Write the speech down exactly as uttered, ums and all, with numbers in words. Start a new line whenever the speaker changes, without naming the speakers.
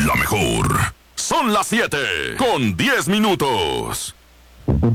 la mejor. Son las siete con diez minutos.